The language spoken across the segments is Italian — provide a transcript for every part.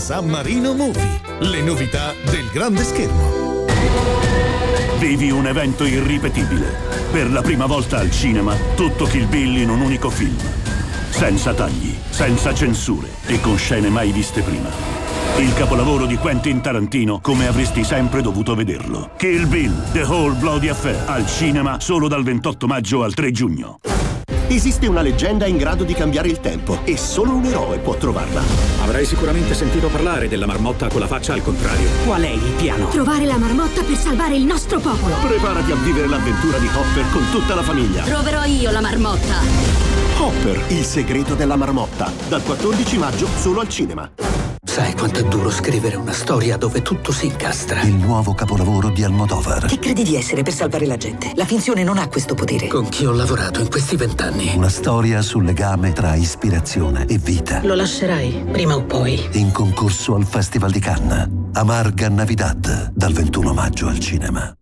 San Marino Movie, le novità del grande schermo. Vivi un evento irripetibile. Per la prima volta al cinema, tutto Kill Bill in un unico film. Senza tagli, senza censure e con scene mai viste prima. Il capolavoro di Quentin Tarantino come avresti sempre dovuto vederlo. Kill Bill, The Whole Bloody Affair, al cinema solo dal 28 maggio al 3 giugno. Esiste una leggenda in grado di cambiare il tempo e solo un eroe può trovarla. Avrai sicuramente sentito parlare della marmotta con la faccia al contrario. Qual è il piano? Trovare la marmotta per salvare il nostro popolo. Preparati a vivere l'avventura di Hopper con tutta la famiglia. Troverò io la marmotta. Hopper, il segreto della marmotta. Dal 14 maggio solo al cinema. Sai quanto è duro scrivere una storia dove tutto si incastra? Il nuovo capolavoro di Almodovar. Chi credi di essere per salvare la gente? La finzione non ha questo potere. Con chi ho lavorato in questi 20 anni? Una storia sul legame tra ispirazione e vita. Lo lascerai, prima o poi. In concorso al Festival di Cannes. Amarga Navidad, dal 21 maggio al cinema.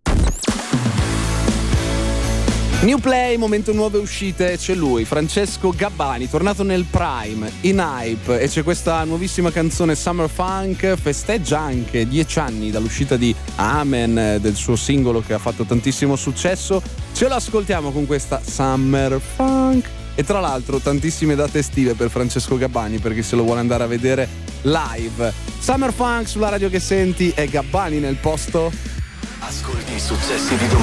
New Play, momento nuove uscite, c'è lui, Francesco Gabbani, tornato nel Prime, in hype, e c'è questa nuovissima canzone Summer Funk, festeggia anche 10 anni dall'uscita di Amen, del suo singolo che ha fatto tantissimo successo. Ce lo ascoltiamo con questa Summer Funk. E tra l'altro tantissime date estive per Francesco Gabbani, perché se lo vuole andare a vedere live. Summer Funk sulla radio che senti, e Gabbani nel posto. Ascolti i successi di domani.